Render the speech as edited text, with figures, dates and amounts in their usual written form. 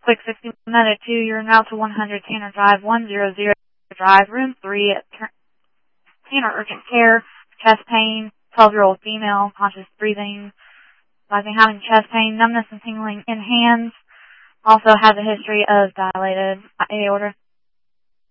Quick 60 minute 2, you're now to 100 Tanner Drive, 100 Drive, room 3 at Tanner Urgent Care, chest pain, 12-year-old female, conscious breathing, having chest pain, numbness and tingling in hands, also has a history of dilated aorta.